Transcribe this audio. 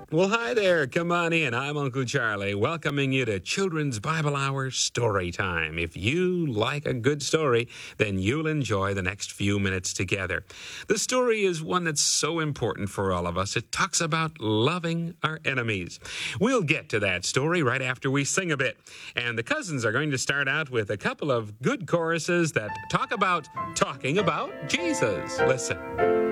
Well, hi there. Come on in. I'm Uncle Charlie, welcoming you to Children's Bible Hour Story Time. If you like a good story, then you'll enjoy the next few minutes together. The story is one that's so important for all of us. It talks about loving our enemies. We'll get to that story right after we sing a bit. And the cousins are going to start out with a couple of good choruses that talk about talking about Jesus. Listen.